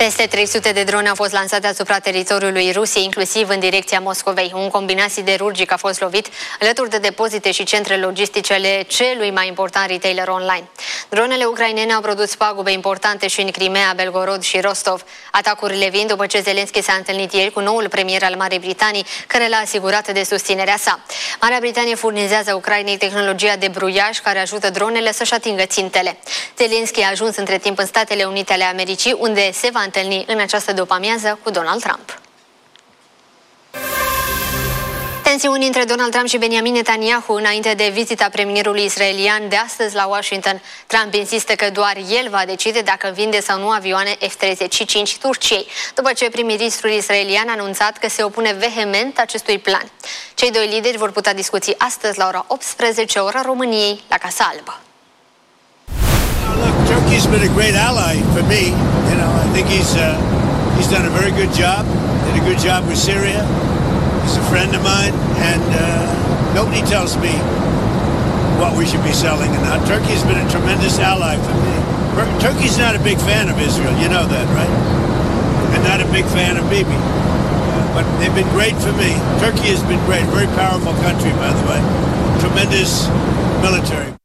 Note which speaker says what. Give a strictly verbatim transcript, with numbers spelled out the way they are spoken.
Speaker 1: Peste trei sute de drone au fost lansate asupra teritoriului Rusiei, inclusiv în direcția Moscovei. Un combinat siderurgic a fost lovit alături de depozite și centre logistice ale celui mai important retailer online. Dronele ucrainene au produs pagube importante și în Crimea, Belgorod și Rostov. Atacurile vin după ce Zelenski s-a întâlnit ieri cu noul premier al Marii Britanii, care l-a asigurat de susținerea sa. Marea Britanie furnizează Ucrainei tehnologia de bruiaj care ajută dronele să-și atingă țintele. Zelenski a ajuns între timp în Statele Unite ale Americii, unde se va întâlni în această după-amiază cu Donald Trump. Tensiuni între Donald Trump și Benjamin Netanyahu înainte de vizita premierului israelian de astăzi la Washington. Trump insistă că doar el va decide dacă vinde sau nu avioane F treizeci și cinci Turciei, după ce prim-ministrul israelian a anunțat că se opune vehement acestui plan. Cei doi lideri vor putea discuți astăzi la ora optsprezece, ora României, la Casa Albă.
Speaker 2: Look, Turkey's been a great ally for me. You know, I think he's uh, he's done a very good job. Did a good job with Syria. He's a friend of mine, and uh, nobody tells me what we should be selling and not. Turkey's been a tremendous ally for me. Turkey's not a big fan of Israel. You know that, right? And not a big fan of Bibi. Uh, but they've been great for me. Turkey has been great. Very powerful country, by the way. Tremendous military.